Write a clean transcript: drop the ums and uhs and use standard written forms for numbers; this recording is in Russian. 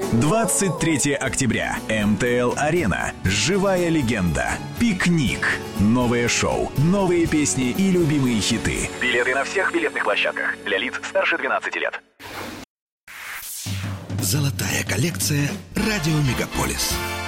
23 октября. МТЛ-арена. Живая легенда. Пикник. Новое шоу, новые песни и любимые хиты. Билеты на всех билетных площадках. Для лиц старше 12 лет. Золотая коллекция «Радио Мегаполис».